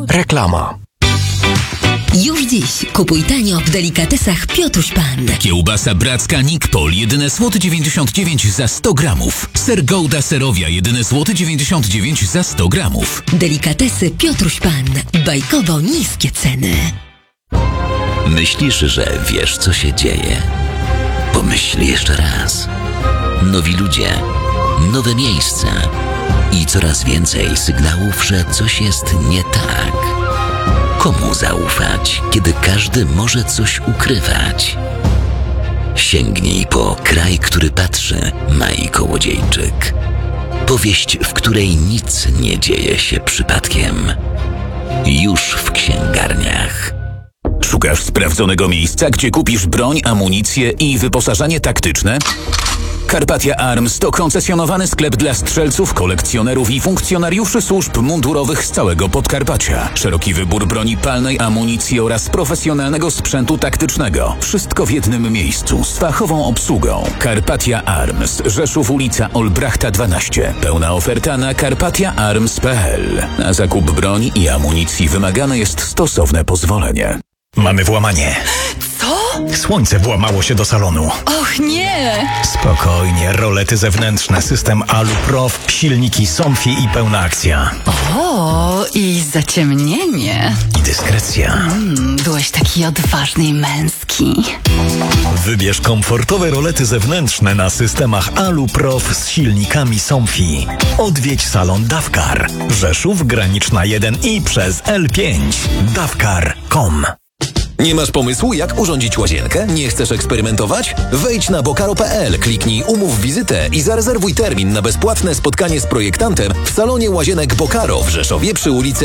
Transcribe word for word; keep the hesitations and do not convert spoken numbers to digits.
Reklama. Już dziś kupuj tanio w delikatesach Piotruś Pan. Kiełbasa bracka Nikpol, jedyne złoty dziewięćdziesiąt dziewięć za sto gramów. Ser Gouda serowia, jedyne złoty dziewięćdziesiąt dziewięć za sto gramów. Delikatesy Piotruś Pan. Bajkowo niskie ceny. Myślisz, że wiesz, co się dzieje? Pomyśl jeszcze raz. Nowi ludzie, nowe miejsca i coraz więcej sygnałów, że coś jest nie tak. Komu zaufać, kiedy każdy może coś ukrywać? Sięgnij po Kraj, który patrzy, Mai Kołodziejczyk. Powieść, w której nic nie dzieje się przypadkiem. Już w księgarniach. Szukasz sprawdzonego miejsca, gdzie kupisz broń, amunicję i wyposażenie taktyczne? Carpathia Arms to koncesjonowany sklep dla strzelców, kolekcjonerów i funkcjonariuszy służb mundurowych z całego Podkarpacia. Szeroki wybór broni palnej, amunicji oraz profesjonalnego sprzętu taktycznego. Wszystko w jednym miejscu z fachową obsługą. Carpathia Arms, Rzeszów, ulica Olbrachta dwanaście. Pełna oferta na carpathia arms kropka p l. Na zakup broni i amunicji wymagane jest stosowne pozwolenie. Mamy włamanie. Co? Słońce włamało się do salonu. Och nie! Spokojnie, rolety zewnętrzne, system Aluprof, silniki Somfy i pełna akcja. O, i zaciemnienie. I dyskrecja. Mm, byłeś taki odważny i męski. Wybierz komfortowe rolety zewnętrzne na systemach Aluprof z silnikami Somfy. Odwiedź salon Dawkar. Rzeszów, Graniczna jeden i przez L pięć. dawkar kropka com. Nie masz pomysłu, jak urządzić łazienkę? Nie chcesz eksperymentować? Wejdź na bokaro kropka p l, kliknij umów wizytę i zarezerwuj termin na bezpłatne spotkanie z projektantem w salonie łazienek Bokaro w Rzeszowie przy ulicy